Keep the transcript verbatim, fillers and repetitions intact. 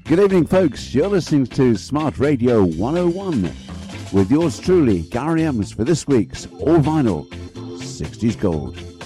Good evening, folks. You're listening to Smart Radio one oh one with yours truly, Gary Ems, for this week's All Vinyl sixties Gold.